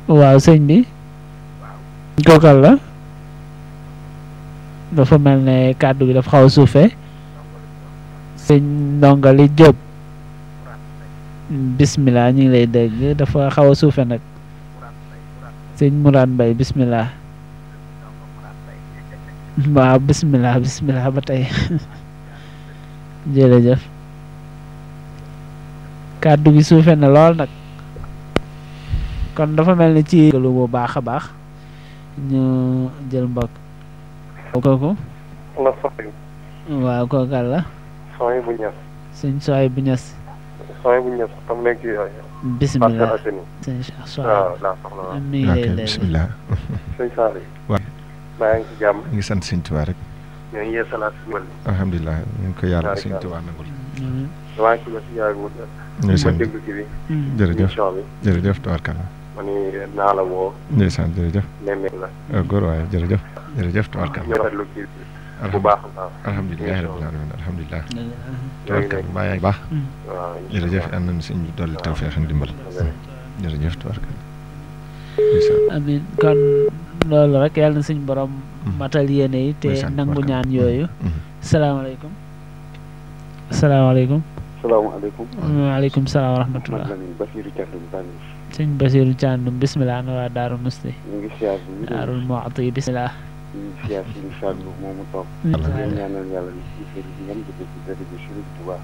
waaw sëñ bi kookal la dafa mel ne kàddu gi dafa xaw a suufee sëñ Ndongali Diop bismillah ñu ngi lay dégg dafa xaw a suufe nag sëñ Mourane Mbaye bismillah waaw bismillah bismillah ba tey jërëjëf kàddu gi suufe na lool nag kon dafa mel ni ci lu bu baax a baax ñu jël mbokk kooku la soxi waaw kookal la sooy bu ñes sëñ Soy bu Ñas tam nekk yooyu bismillah sëñ Cheikh Soy waaw laa soxla mi ngi lay dégg bismillah sëñ Saliou waaw maa ngi ci jàmm ñu ngi sant sëñ Tuubaa rek ñoo ngi yee salaat si wàll alhamdulilah ñu ngi ko yàlla sëñ Tuubaa nangul maa ngi ci ma si yaay wut ma déglu ci bi jërëjëf émission bi jërëjëf tabarkalla ma ni naa la woo ndeysaan jërëjëf nemmeek la góor waaye jërëjëf tabarkalla ñu rafetlu ci bu baax a baax alhamdulilah rabbil alamin alhamdulilah léegi tabarkalla mbaa yaa ngi baax waaw jërëjëf yal nañu sëñ bi dolli tawfeex ak ndimbal jërëjëf tabarkalla ndeysaan amin kon loolu rek yàlla na suñ borom matal yéene yi te nangu ñaan yooyu salaamaaleykum salaamaaleykum salaamaaleykum waaleykum salaam wa rahmatullah Basiru Thiandoum Bani sëñ Basiru Thiandoum bismillah na waa Daaru Musti ñu ngi siyaar bi Daarul Muxti bismillah ñu ngi siyaar si Saliou moomu toog ñu ñaanal yàlla ni ci sëriñ bi ngam jëfe ci dëkk bi Sëriñ Tuubaa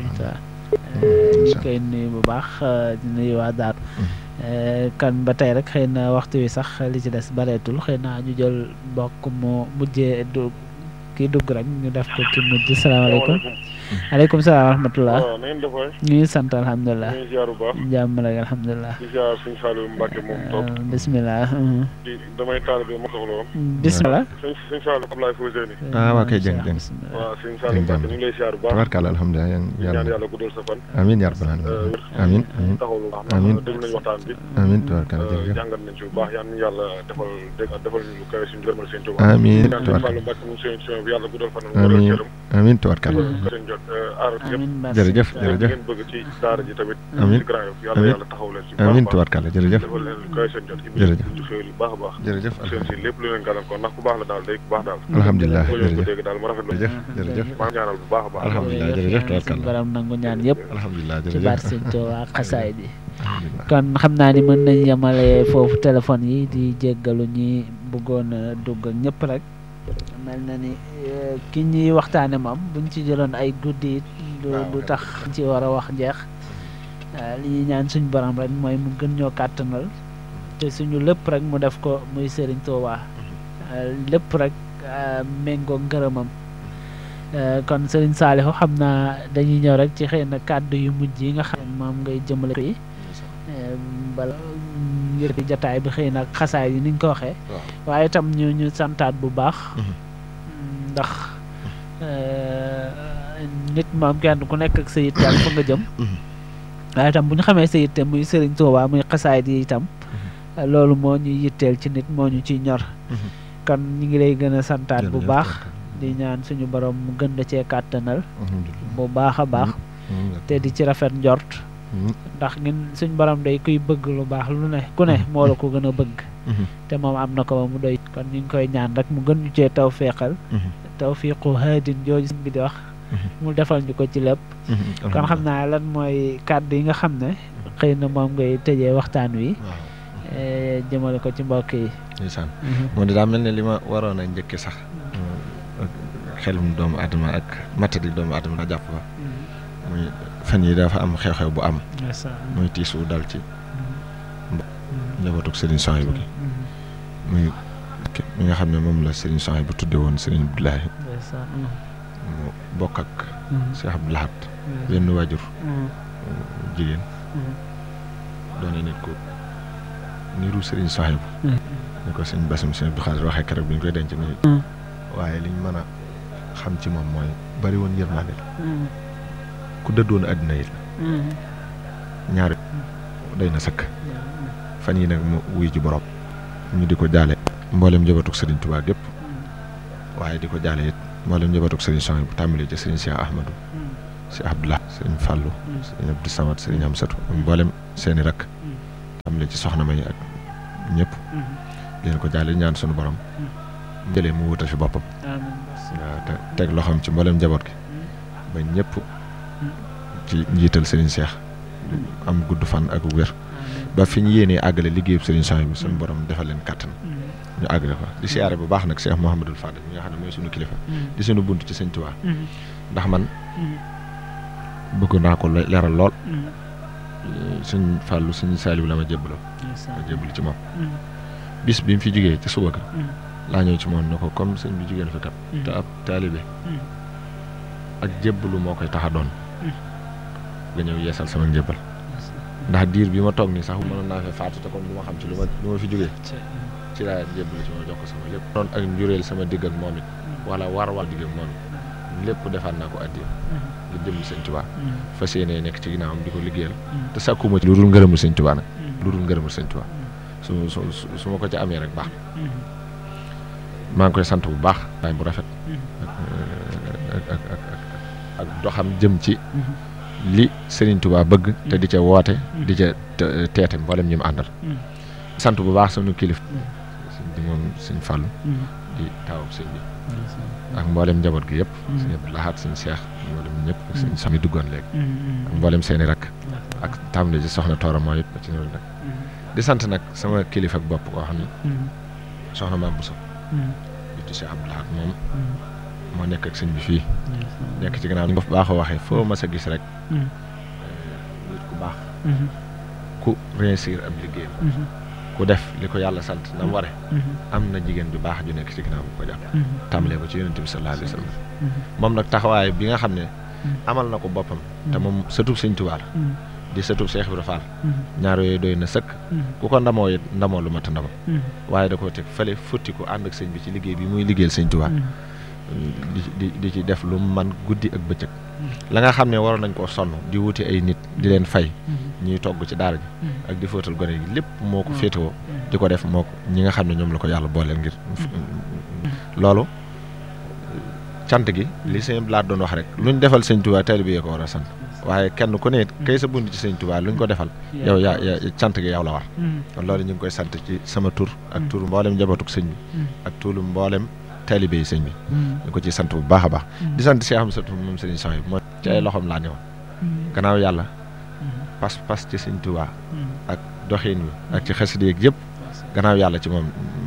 ñu koy nuyu bu baax di nuyu waa Daaru kan ba tey rek xëy na waxtu wi sax li ci des bareetul xëy na ñu jël mbokk mu mujjee du kii dugg rek ñu def ko ci mujj salaamaaleykum aleykum salaam wa rahmatullah waaw na ngeen def waay ñu ngi sant alhamdulilah ñu ngi ziar bu baax jàmm rek alhamdulilah di ziar sëñ Saliou Mbacke moom toog bismillah di damay taalibe ma soxla woon bismillah sëñ Saliou Ablaye Fawzeyni waa kay jëng waaw sëñ Saliou Mbacke ñu ngi lay ziar bu baax tabarkalla alhamdulilah ñaan yàlla guddal sa fan amiin yaa rabbal aalamiin amiin taxaw lu baax amiin dégg nañu waxtaan bi amiin tabarkalla jërëjëf jàngat nañ ci bu baax yal na yàlla defal ñu lu kawe suñu gërëmal sëñ Tuubaa amiin ñaan sëñ tabarkalla Saliou Mbacke moom sëñ bi yàlla guddal fanam amiin amiin tabarkalla seen jot aar yëpp jërëjëf jërëjëf ngeen bëgg ci daara ji tamit amiin ci Grand Yoff yàlla yàlla taxaw leen ci amiin tabarkalla jërëjëf defal leen lu kawe seen jot ci jërëjëf ci xéwal yu baax a baax jërëjëf seen si lépp lu leen gàllankoor ndax ku baax la daal day ku baax daal alhamdulilah ko ñëw ko jërëjëf dégg daal ma rafetlu jërëjëf maa ngi ñaanal bu baax a baax alhamdulilah jërëjëf suñu tabarkalla borom nangu ñaan yëpp alhamdulilah ci jërëjëf baat sëñ Tuubaa ak xasaay bi alhamdulilah kon xam naa ni mën nañ yemale foofu téléphone yi di jéggalu ñi bëggoon a dugg ak ñëpp rek mel na ni ki ñuy waxtaane moom buñ ci jëloon ay guddi du tax ci war a wax jeex li ñuy ñaan suñ borom rek mooy mu gën ñoo kàttanal te suñu lépp rek mu def ko muy Sëriñ Tuubaa lépp rek méngoo ngërëmam kon Sëriñ Saalihu xam naa dañuy ñëw rek ci xëy na kàddu yu mujj yi nga xam moom ngay jëmale yi bala yëkkati jataay bi xëy na xasaay yi ni ñu ko waxee waaye itam ñu santaat bu baax ndax nit moom kenn ku nekk ak sa yitte ak fa nga jëm waaye itam bu ñu xamee sa yitte muy Sëriñ Tuubaa muy xasaay yi itam loolu moo ñuy yitteel ci nit moo ñu ciy ñor kon ñu ngi lay gën a santaat bu baax di ñaan suñu borom mu gën da cee kàttanal bu baax a baax te di ci rafet njort ndax ngeen suñ borom day kuy bëgg lu baax lu ne ku ne moo la ko gën a bëgg te moom am na ko ba mu doy kon ñu ngi koy ñaan rek mu gën ñu cee tawféexal tawfiqu haadin jooju bi di wax mu defal ñu ko ci lépp kon xam naa lan mooy kàddu yi nga xam ne xëy na moom ngay tëjee waxtaan wi jëmale ko ci mbokk yi ndeysaan moo di daa mel ne li ma waroon a njëkke sax xelum doomu adama ak matadi doomu adama la jàpp ba muy fan yi dafa am xew-xew bu am muy tiisu dal ci njabootug Serigne Souhaïbou gi muy mi nga xam ne moom la Serigne Souhaïbou tudde woon Serigne Abdoulaye mu bokk ak Cheikh Abdou Lahad benn waajur jigéen doone nit ko niru Serigne Souhaïbou ni ko sëñ Bassum sëñ Abdou Khadre waxee keroog bi ñu koy denc ni waaye liñ mën a xam ci moom mooy bari woon yërmande la ku dëddoon àddina yi la ñaari day na sëkk fan yi nag mu wuy ci borom ñu di ko jaale mboolem njabootug Serigne Touba gépp waaye di ko jaale it mboolem njabootug Serigne Souhaïbou bu tàmbalee ci Serigne Cheikh Ahmadou Cheikh Abdoulaye Serigne Fallou Serigne Abdou Samad Serigne Amsatou mboolem seeni rakk tàmbalee ci soxna May ak ñëpp leen ko jaale ñaan sunu borom jëlee mu wutal fi boppam waaw te teg loxoom ci mboolem njaboot gi ba ñëpp ci njiital Serigne Cheikh am gudd fan ak wér ba fi ñu yéenee àggale liggéeyub Serigne Cheikh bi sunu borom defal leen kàttan ñu àggale ko di siyaare bu baax nag Cheikh Mouhamadul Fadel mi nga xam ne mooy sunu kilifa di sunu bunt ci Sëñ Tuubaa ndax man bëgg naa ko leeral lool Sëñ Fàllu Sëñ Saaliw la ma jébbaloo ci moom bis bi mu fi jógee ci suba ga laa ñëw ci moom ne ko comme sëñ bi jógee na fi kat te ab taalibe ak jébbalu moo koy tax a doon nga ñëw yeesal sama njébbal ndax diir bi ma toog nii sax mënoon naa fee faatu te comme du ma xam ci lu ma fi jógee ci laa jébbalu ci ma jox ko sama lépp noonu ak njureel sama digg ak moom it wala war digg ak moom it lépp defaat naa ko addiya ngir jëm Sëñ Tuubaa fas yéenee nekk ci ginnaawam di ko liggéeyal te sàkkuma ci lu dul ngërëmul Sëñ Tuubaa nag lu dul ngërëmul Sëñ Tuubaa su ma ko ci amee rek baax maa ngi koy sant bu baax waaye bu rafet ak doxam jëm ci li Serigne Touba bëgg te di ca woote di ca teete mboolem ñi mu àndal sant bu baax sunu kilif sëñ bi moom sëñ Fàllu di taawub sëñ bi ak mboolem njaboot gi yëpp sëñ Abdou Lahad sëñ Cheikh mboolem ñëpp ak sëñ Sam mi duggoon léegi ak mboolem seeni rakk ak tàmbali ci soxna Toora mooy it ba ci ñëw nag di sant nag sama kilifa ak bopp koo xam ne soxna Maam Bousso di Cheikh Abdou Lahad moom moo nekk ak sëñ bi fii nekk ci gannaaw ñu ko baaxoo waxee foo ma sa gis rek nit ku baax ku réussir ab liggéeyam ku def li ko yàlla sant na mu ware am na jigéen ju baax ju nekk ci ginnaaw bu ko jàpp tàmbalee ko ci yonent bi sallallahu alayhi wa sallam moom nag taxawaay bi nga xam ne amal na ko boppam te moom sëtub Sëñ Tuubaa di sëtub Cheikh Ibra Fall ñaar yooyu doy na sëkk ku ko ndamoo it ndamoo lu mat a ndamoo waaye da koo teg fële futti ko ànd ak sëñ bi ci liggéey bi muy liggéeyal Sëñ Tuubaa di ci def lu man guddi ak bëccëg la nga xam ne waroon nañ koo sonn di wuti ay nit di leen fay ñuy togg ci daara ji ak di fóotal gone gi lépp moo ko féetewoo di ko def moo ko ñi nga xam ne ñoom la ko yàlla booleel ngir loolu cant gi li sëñ Blaat doon wax rek luñ defal Sëñ Tuubaa taalibe yi ko war a sant waaye kenn ku ne kay sa bunt ci Sëñ Tuubaa luñ ko defal yow yaa cant gi yow la war kon loolu ñu ngi koy sant ci sama tur ak tur mboolem njabootuk sëñ bi ak turu mboolem taalibe yi sëñ bi ñu ko ci sant bu baax a baax di sant Cheikh Amsatou moom Sëriñ Sohayb moo ci ay loxoom laa newoon gannaaw yàlla pas ci Sëñ Tuubaa ak doxiin wi ak ci xasida yeeg yëpp gannaaw yàlla ci moom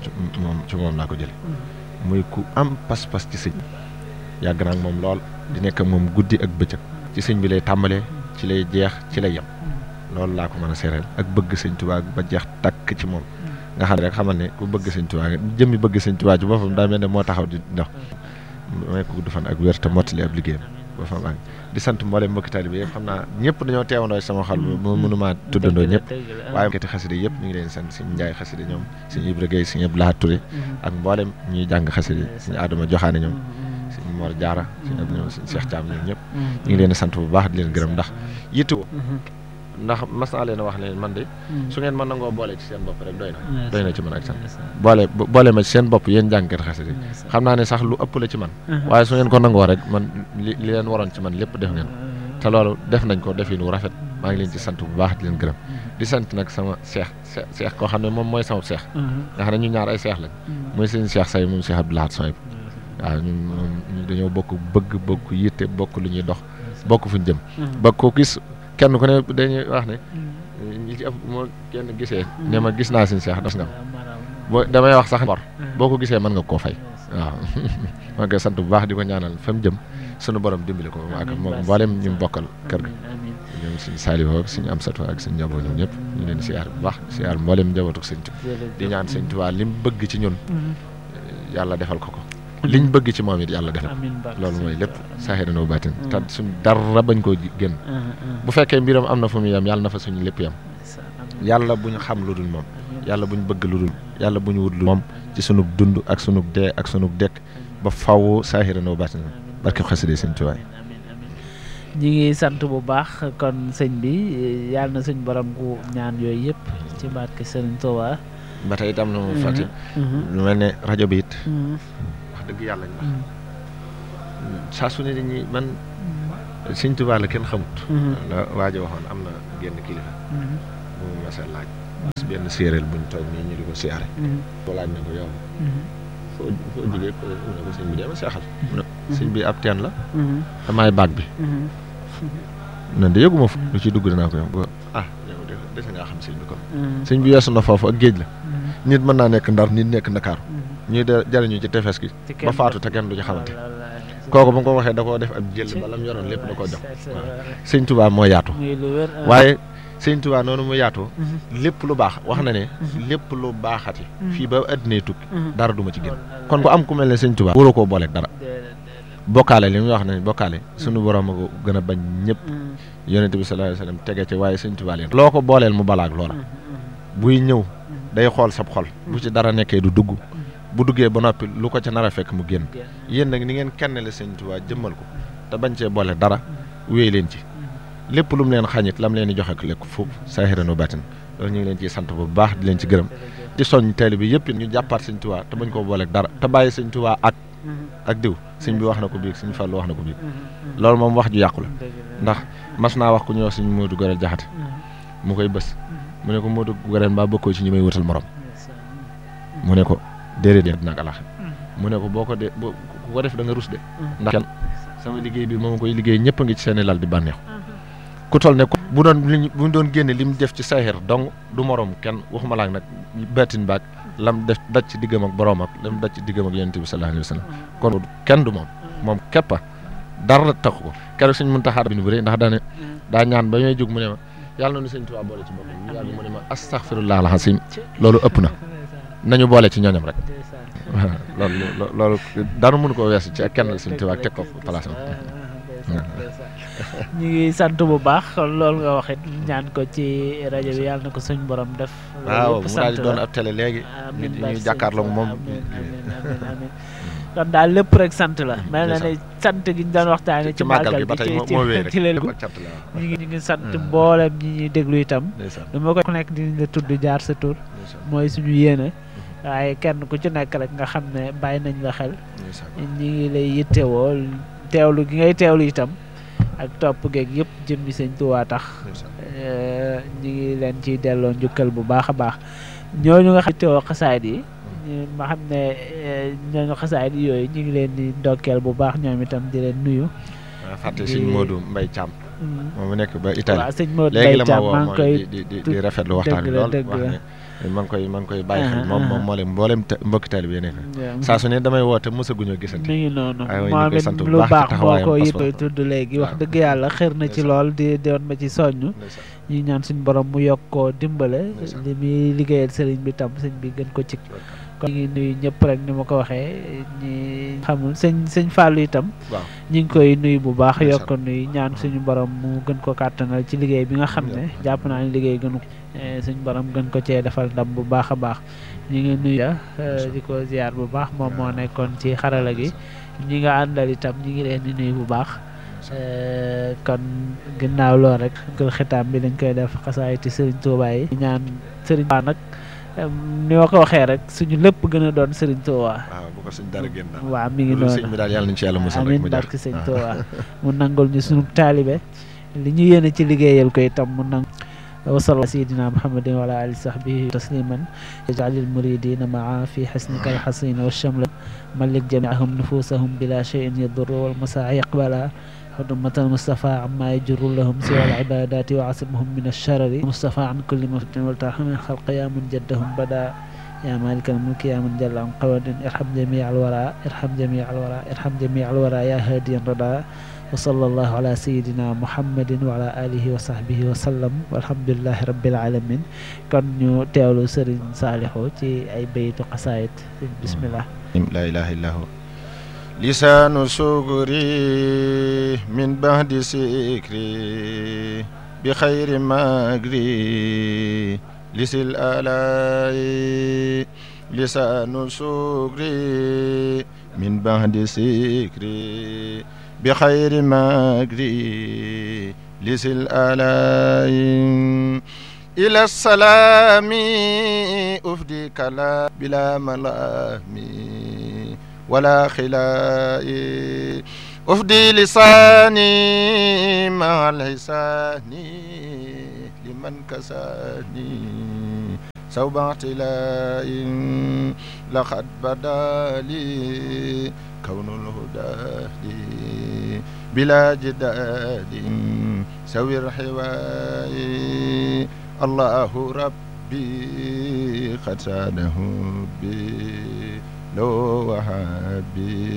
laa ko jële muy ku am pas ci sëñ yàgg naa ak moom lool di nekk moom guddi ak bëccëg ci sëñ bi lay tàmbalee ci lay jeex ci lay yem loolu laa ko mën a seereel ak bëgg Sëñ Tuubaa ba jeex takk ci moom nga xam ne rek xamal ne ku bëgg Sëñ Tuubaa nga jëmmi bëgg Sëñ Tuubaa ci boppam daa mel ne moo taxaw di dox may ko gudd fan ak wér te mottali ab liggéeyam boppam ak di sant mboolem mbokki taalibe yëpp xam naa ñëpp dañoo teewandoo sama xol mënumaa tuddandoo ñëpp waaye kati xasida yëpp ñu ngi leen sant Sëñ Njaay xasida ñoom Sëñ Ibra Gueye Sëñ Abdou Lahad Touré ak mboolem ñuy jàng xasida Sëñ Adama Joxaane ñoom Sëñ Mor Jaara Sëñ Abdou ñoom Sëñ Cheikh Thiam ñoom ñëpp ñu ngi leen sant bu baax di leen gërëm ndax yittewoo ndax mas naa leen a wax ne man de su ngeen mën nangoo boole ci seen bopp rek doy na ci man ak sant boole ma ci seen bopp yéen jàngkat xasida xam naa ne sax lu ëpp la ci man waaye su ngeen ko nangoo rek man li leen waroon ci man lépp def ngeen te loolu def nañ ko defin wu rafet maa ngi leen ci sant bu baax di leen gërëm di sant nag sama seex koo xam ne moom mooy sama seex nga xam ne ñu ñaar ay seex lañ mooy seen seex say moom Cheikh Abdou Lahad Sohayb waaw ñun dañoo bokk bëgg bokk yitte bokk lu ñuy dox bokk fu ñu jëm ba ko gis kenn ku ne dañuy wax ne ñi ci ëpp moo kenn gisee ne ma gis naa Sëñ Cheikh dos nga boo damay wax sax bor boo ko gisee mën nga koo fay waaw maa ngi koy sant bu baax di ko ñaanal fa mu jëm sunu borom dimbali ko ak moom mboolem ñu bokkal kër ga ñoom Sëñ Saliou ak Sëñ Amsatou ak Sëñ Njaboot ñoom ñëpp ñu leen siyaar bu baax siyaar mboolem njabootu Sëñ Tuubaa di ñaan Sëñ Tuubaa li mu bëgg ci ñun yàlla defal ko liñ bëgg ci moom it yàlla defal loolu mooy lépp saahiran wa baatin te suñ dara bañ koo génn bu fekkee mbiram am na fu mu yem yàlla na fa suñu lépp yem yàlla bu ñu xam lu dul moom yàlla bu ñu bëgg lu dul yàlla bu ñu wut lu moom ci sunug dund ak sunug dee ak sunug dekk ba faw saahiran wa baatin barke xasida Sëñ Tuubaa ñi ngi sant bu baax kon sëñ bi yàlla na suñ borom gu ñaan yooyu yëpp ci barke Sëñ Tuubaa ba tey itam na mu fàtte lu mel ne rajo bi it dëgg yàlla ñu wax saa su ne dañuy man Sëñ Tuubaa la kenn xamut la waajo waxoon am na génn kilifa bu ma sa laaj benn séeréer buñ toog nii ñu di ko siyaare ko laaj ne ko yow foo jógee ko ne ko sëñ bi dee ma seexal mu ne sëñ bi ab teen la damaay baag bi nan de yëguma fu lu ci dugg dinaa ko yow yow dese ngaa xam sëñ bi kon sëñ bi weesu na foofu ak géej la nit mën naa nekk Ndar nit nekk Ndakaaru ñuy de jariñu ci tefes gi ba faatu te kenn du ci xamante kooku ba nga ko waxee da koo def ab jël bala mu yoroon lépp da koo jox waaw sëñ Tuubaa moo yaatu waaye sëñ Tuubaa noonu mu yaatoo lépp lu baax wax na ne lépp lu baaxati fii ba addinay tukki dara du ma ci génn kon ku am ku mel ne sëñ Tuubaa waroo koo booleeg dara bokkaale li muy wax ne bokkaale suñu borom a ko gën a bañ ñëpp yonent bi sallallahu alayhi wasallam tege ci waaye sëñ Tuubaa leen loo ko booleel mu balaag loola buy ñëw day xool sab xol bu ci dara nekkee du dugg bu duggee ba noppi lu ko ca nar a fekk mu génn yéen nag ni ngeen kennale sëñ Tuubaa jëmmal ko te bañ cee boole dara wéy leen ci lépp lu mu leen xañit lam leen di joxe lekk foofu saahiran wa baatin loolu ñu ngi leen ciy sant bu baax di leen ci gërëm di soññ taalibe bi yëpp ñu jàppaat sëñ Tuubaa te bañ koo booleeg dara te bàyyi sëñ Tuubaa ak diw sëñ bi wax na ko biig sëñ Fallu wax na ko biig loolu moom wax ju yàqu la ndax mas naa wax ku ñuy wax sëñ Moodu Gorel Jaxate mu koy bës mu ne ko Moodu Gorel mbaa bokkoo ci ñi may wutal morom mu ne ko déedéet dina ak alax mu ne ko boo ko de ku ko def da nga rus de ndax kenn sama liggéey bi moom koy liggéey ñëpp a ngi ci seeni lal di bànneexu ku toll ne ko bu doon génne li mu def ci saahir dong du morom kenn waxuma laak nag baatin baag lam def daj ci diggam ak borom ak lam daj ci diggam ak yonent bi sallallahu alayhi wa sallam kon kenn du moom képpa dara taxu ko keroog suñ mën taxaar bi nu bëri ndax daa ñaan ba ñooy jóg mu ne ma yàlla noonu sëñ Tuubaa boole ci boppam ñu yàgg mu ne ma astaghfirullah alazim loolu ëpp na nañu boole ci ñooñam rek waaw loolu dara mënu ko weesu ci ak kenn sëñ Tuubaa teg ko place ñu ngi sant bu baax loolu nga waxit ñaan ko ci rajo bi yàlla na ko suñ borom def waaw mu daal di doon ab télé léegi ñu jàkkaarloo moom amiin kon daal lépp rek sant la mel na ne sant gi ñu doon waxtaane ci màggal gi ci leen ñu ngi sant mboolem ñi ñuy déglu itam du ma ko ku nekk dinañ la tudd jaar sa tur mooy suñu yéene waaye kenn ku ci nekk rek nga xam ne bàyyi nañ la xel ñi ngi lay yittewoo teewlu gi ngay teewlu itam ak topp geeg yëpp jëmmi sëñ Tuubaa tax ñi ngi leen ciy delloo njukkal bu baax a baax ñooñu nga xam yittewoo xasaayid yi ma xam ne ñooñu xasaayid yooyu ñu ngi leen di ndokkeel bu baax ñoom itam di leen nuyu fàtte sëñ Modou Mbaye Thiam moom mu nekk ba Italie waaw sëñ Modou Mbaye Thiam maa ngi koy di rafetlu waxtaan bi lool wax ne maa ngi koy bàyyi xel moom moo leen mboolem mbokki taalibe yi nekk saa su ne damay woote mosaguñoo gisante mi ngi noonu moom it lu baax boo ko it koy tudd léegi wax dëgg yàlla xër na ci lool di doon ma ci soññ ñu ñaan suñ borom mu yokk koo dimbale li muy liggéeyal sëriñ bi tam sëñ bi gën ko ci kon ñu ngi nuyu ñëpp rek ni ma ko waxee ñi xamul sëñ Fallou itam ñu ngi koy nuyu bu baax yokk nuyu ñaan suñu borom mu gën ko kàttanal ci liggéey bi nga xam ne jàpp naa ne liggéey gënu suñu borom gën ko cee defal ndam bu baax a baax ñu ngi nuyu di ko ziar bu baax moom moo nekkoon ci xarala gi ñi nga àndal itam ñi ngi leen di nuyu bu baax kon ginnaaw lool rek gël xitaam bi dañ koy def xasaayiti Serigne Touba yi ñaan Serigne Touba nag ni ma ko waxee rek suñu lépp gën a doon Serigne Touba. waaw bu ko suñ dara génn daal. waaw mi ngi noonu sëñ bi daal yàlla nañu ci yàlla musal rek amiin barke Serigne Touba mu nangul ñu suñu taalibe li ñu yéene ci liggéeyal ko itam mu nang وصلى سيدنا محمد وعلى آله وصحبه تسليما اجعل المريدين معا في حسنك الحصين والشمل ملك جميعهم نفوسهم بلا شيء يضر والمساعي يقبلا حدمة المصطفى عما يجر لهم سوى العبادات وعصمهم من الشرر المصطفى عن كل مفتن والترحم من خلق يا من جدهم بدا يا مالك الملك يا من جل عن قواد ارحم جميع الورى ارحم جميع الورى ارحم جميع الورى يا هادي الردى وصلى الله على سيدنا محمد وعلى آله وصحبه وسلم والحمد لله رب العالمين كن ñu teewlu Serigne Saliou ci ay baytu qasaayid bismillah لا إله إلا هو لسان سكري من بعد سكري بخير مجري لسل آلاء لسان سكري من بعد سكري بخير مجري لسل آلاء إلى السلام أفدي كلا بلا ملامي ولا خلاء أفدي لساني مع الحسان لمن كساني صوب اعتلاء لقد بدا لي كون الهدى لي بلا جدال سوي الحواي الله ربي قد ساده بي لو وهابي